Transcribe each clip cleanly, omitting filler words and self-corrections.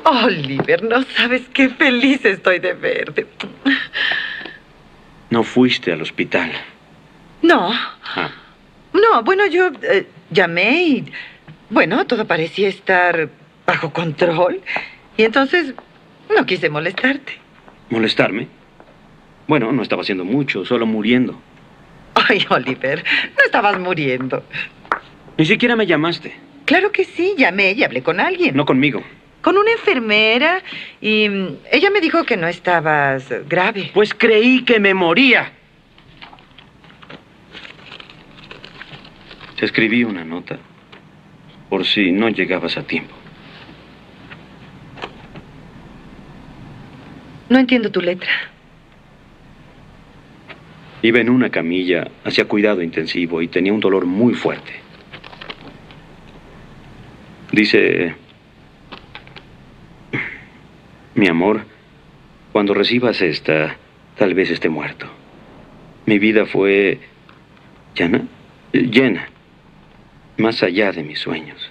Oliver, no sabes qué feliz estoy de verte. No fuiste al hospital. No. Ah. No, bueno, yo llamé y... Bueno, todo parecía estar bajo control. Y entonces no quise molestarte. ¿Molestarme? Bueno, no estaba haciendo mucho, solo muriendo. Ay, Oliver, no estabas muriendo. Ni siquiera me llamaste. Claro que sí, llamé y hablé con alguien. No conmigo. Con una enfermera y ella me dijo que no estabas grave. Pues creí que me moría. Te escribí una nota por si no llegabas a tiempo. No entiendo tu letra. Iba en una camilla hacia cuidado intensivo y tenía un dolor muy fuerte. Dice... Mi amor, cuando recibas esta, tal vez esté muerto. Mi vida fue... llena. Más allá de mis sueños.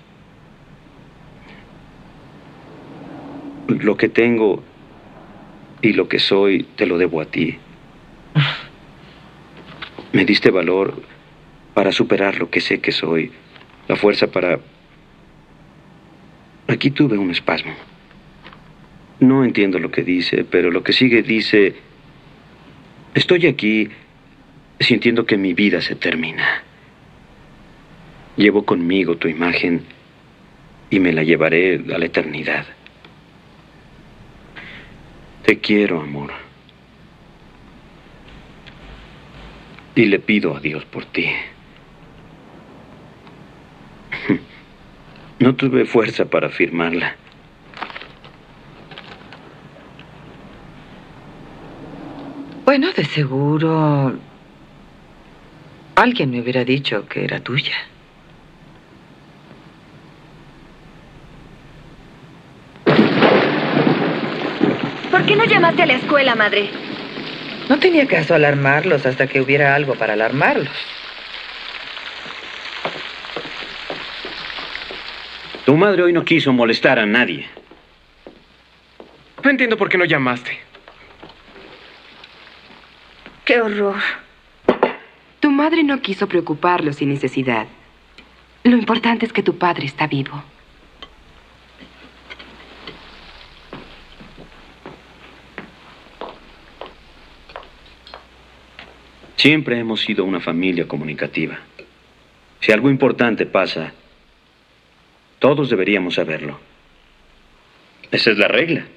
Lo que tengo y lo que soy te lo debo a ti. Me diste valor para superar lo que sé que soy. La fuerza para... Aquí tuve un espasmo. No entiendo lo que dice, pero lo que sigue dice... Estoy aquí sintiendo que mi vida se termina. Llevo conmigo tu imagen y me la llevaré a la eternidad. Te quiero, amor. Y le pido a Dios por ti. No tuve fuerza para firmarla. Bueno, de seguro... alguien me hubiera dicho que era tuya. ¿Por qué no llamaste a la escuela, madre? No tenía caso alarmarlos hasta que hubiera algo para alarmarlos. Tu madre hoy no quiso molestar a nadie. No entiendo por qué no llamaste. ¡Qué horror! Tu madre no quiso preocuparlo sin necesidad. Lo importante es que tu padre está vivo. Siempre hemos sido una familia comunicativa. Si algo importante pasa, todos deberíamos saberlo. Esa es la regla.